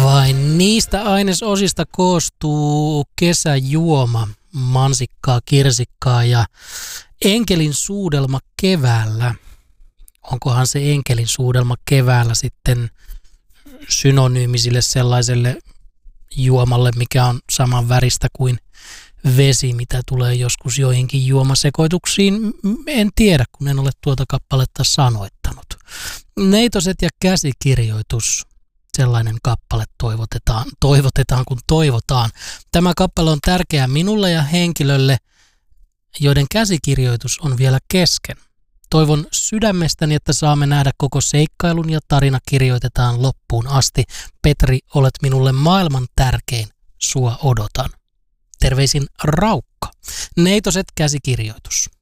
Ai, niistä ainesosista koostuu kesäjuoma, mansikkaa, kirsikkaa ja enkelin suudelma keväällä. Onkohan se enkelin suudelma keväällä sitten synonyymi sille sellaiselle juomalle, mikä on saman väristä kuin vesi, mitä tulee joskus joihinkin juomasekoituksiin. En tiedä, kun en ole tuota kappaletta sanoittanut. Neitoset ja käsikirjoitus. Sellainen kappale toivotetaan kun toivotaan. Tämä kappale on tärkeä minulle ja henkilölle, joiden käsikirjoitus on vielä kesken. Toivon sydämestäni, että saamme nähdä koko seikkailun ja tarina kirjoitetaan loppuun asti. Petri, olet minulle maailman tärkein, sua odotan. Terveisin Raukka. Neitoset käsikirjoitus.